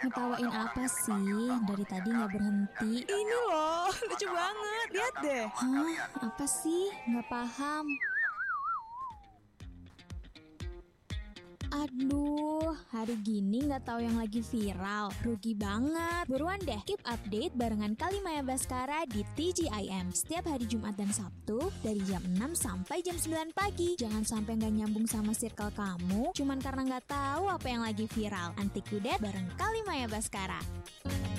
Ngetawain apa sih? Dari tadi nggak berhenti. Ini loh, lucu banget. Lihat deh. Hah? Apa sih? Nggak paham. Aduh, hari gini nggak tahu yang lagi viral. Rugi banget. Buruan deh, keep update barengan Kalimaya Baskara di TGIM. Setiap hari Jumat dan Sabtu dari jam 6 sampai jam 9 pagi. Jangan sampai nggak nyambung sama circle kamu, cuman karena nggak tahu apa yang lagi viral. Anti kudet bareng Kalimaya Baskara.